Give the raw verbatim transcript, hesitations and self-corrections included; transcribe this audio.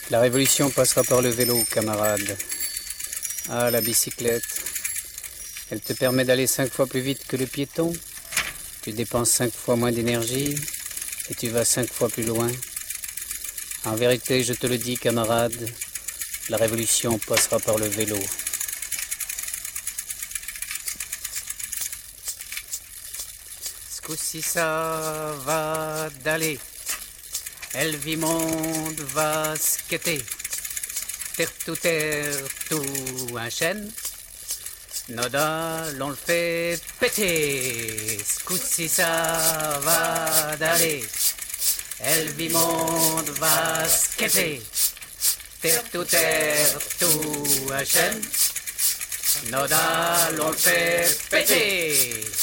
La révolution passera par le vélo, camarade. Ah, la bicyclette. Elle te permet d'aller cinq fois plus vite que le piéton. Tu dépenses cinq fois moins d'énergie et tu vas cinq fois plus loin. En vérité, je te le dis, camarade, la révolution passera par le vélo. Ce coup-ci, ça va d'aller. Elle vit monde va skater. Terre tout terre tout un chêne. Noda, l'on le fait péter. Ce coup-ci, ça va d'aller. Elle vit monde va skater. Terre tout terre tout un chêne. Noda, l'on le fait péter.